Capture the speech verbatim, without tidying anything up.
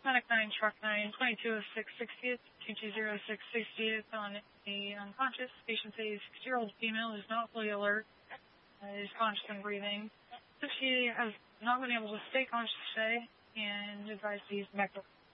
Medic nine, Truck nine, twenty-two oh six sixtieth, two two zero six sixtieth on a unconscious. Patient says six-year-old female is not fully alert, uh, is conscious and breathing. So she has not been able to stay conscious today and advised to use MECTOR.